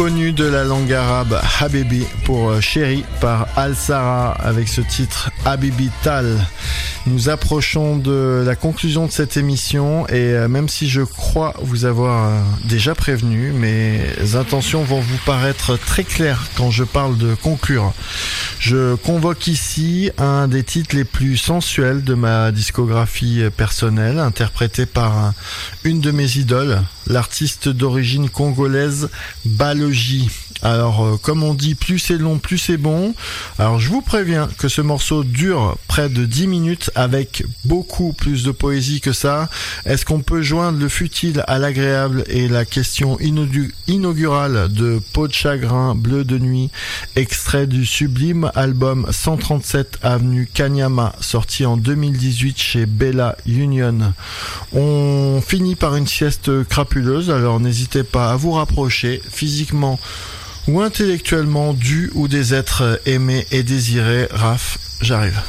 Connu de la langue arabe, Habibi pour Chéri par Al-Sara avec ce titre Habibi Tal. Nous approchons de la conclusion de cette émission et même si je crois vous avoir déjà prévenu, mes intentions vont vous paraître très claires quand je parle de conclure. Je convoque ici un des titres les plus sensuels de ma discographie personnelle, interprété par une de mes idoles, l'artiste d'origine congolaise Balogi. Alors, comme on dit, plus c'est long, plus c'est bon. Alors, je vous préviens que ce morceau dure près de 10 minutes avec beaucoup plus de poésie que ça. Est-ce qu'on peut joindre le futile à l'agréable et la question inaugurale de Peau de chagrin, bleu de nuit, extrait du sublime album 137 avenue Kanyama, sorti en 2018 chez Bella Union. On finit par une sieste crapuleuse, alors n'hésitez pas à vous rapprocher physiquement ou intellectuellement du ou des êtres aimés et désirés. Raph, j'arrive.